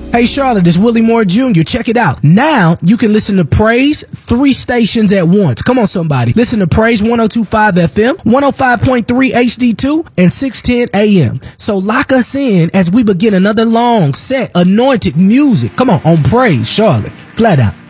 Hey Charlotte, this is Willie Moore Jr. Check it out. Now you can listen to Praise 3 stations at once. Come on, somebody. Listen to Praise 102.5 FM, 105.3 HD2, and 610 AM. So lock us in as we begin another long set, anointed music. Come on Praise Charlotte. Flat out.